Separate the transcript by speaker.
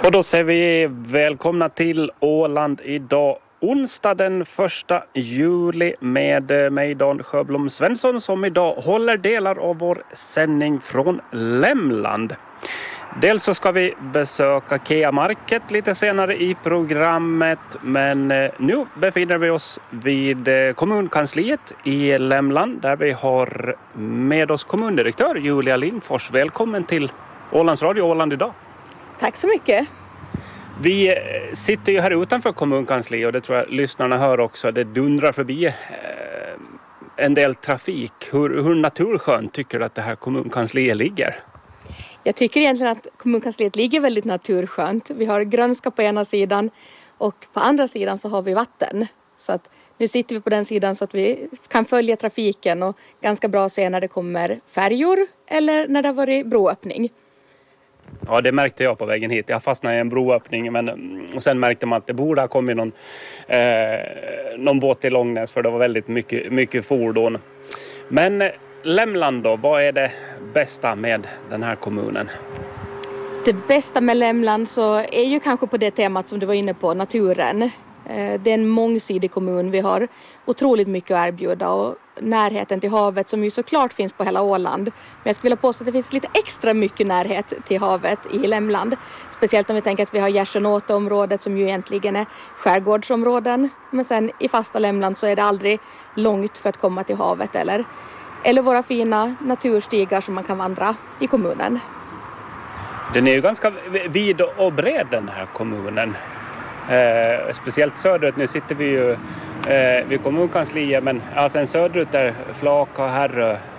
Speaker 1: Och då säger vi välkomna till Åland idag, onsdag den 1 juli med mig Dan Sjöblom Svensson som idag håller delar av vår sändning från Lämland. Dels så ska vi besöka Kea Market lite senare i programmet, men nu befinner vi oss vid kommunkansliet i Lämland där vi har med oss kommundirektör Julia Lindfors. Välkommen till Ålands Radio Åland idag.
Speaker 2: Tack så mycket.
Speaker 1: Vi sitter ju här utanför kommunkansliet och det tror jag lyssnarna hör också. Det dundrar förbi en del trafik. Hur naturskönt tycker du att det här kommunkansliet ligger?
Speaker 2: Jag tycker egentligen att kommunkansliet ligger väldigt naturskönt. Vi har grönska på ena sidan och på andra sidan så har vi vatten. Så att nu sitter vi på den sidan så att vi kan följa trafiken och ganska bra se när det kommer färjor eller när det har varit broöppning.
Speaker 1: Ja, det märkte jag på vägen hit. Jag fastnade i en broöppning och sen märkte man att det borde ha kommit någon båt till Långnäs för det var väldigt mycket fordon. Men Lämland då, vad är det bästa med den här kommunen?
Speaker 2: Det bästa med Lämland så är ju kanske på det temat som du var inne på, naturen. Det är en mångsidig kommun. Vi har otroligt mycket att erbjuda och närheten till havet som ju såklart finns på hela Åland. Men jag skulle vilja påstå att det finns lite extra mycket närhet till havet i Lämland. Speciellt om vi tänker att vi har Gärsönåte-området som ju egentligen är skärgårdsområden. Men sen i fasta Lämland så är det aldrig långt för att komma till havet eller våra fina naturstigar som man kan vandra i kommunen.
Speaker 1: Den är ju ganska vid och bred den här kommunen. Speciellt söderut, nu sitter vi ju vid kommunkansliet men sen söderut där Flaka, Härrö,